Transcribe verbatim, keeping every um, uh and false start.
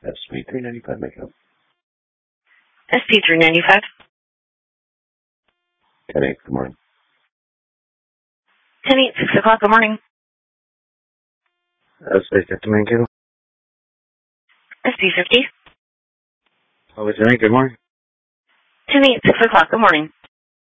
S P three ninety-five, make up. S P three ninety-five. ten eight, good morning. ten eight, six o'clock, good morning. S P fifty, main cable. S P fifty. Oh, ten eight, good morning. ten eight, six o'clock, good morning.